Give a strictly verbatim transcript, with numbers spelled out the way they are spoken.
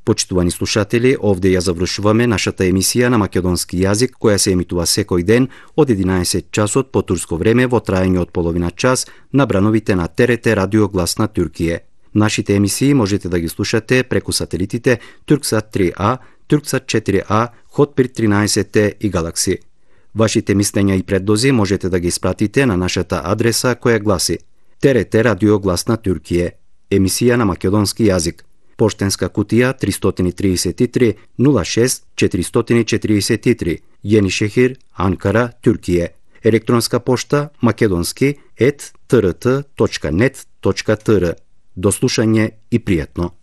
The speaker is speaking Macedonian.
Почитувани слушатели, овде ја завршуваме нашата емисија на македонски јазик, која се емитува секој ден од единаесет часот по турско време во траење од половина час на брановите на Т Р Т Радио Глас на Туркије. Нашите емисии можете да ги слушате преку сателитите Турксат три А, Турксат четири А, Хотбирд тринаесет Т и Галакси. Вашите мислења и предлози можете да ги испратите на нашата адреса која гласи Т Р Т Радио Глас на Туркије, емисија на македонски јазик. Поштенска кутија триста тридесет и три нула шест четиристотини четириесет и три, Јенишехир, Анкара, Туркије. Електронска пошта македонски ет т р т точка нет точка т р. До слушање и пријатно.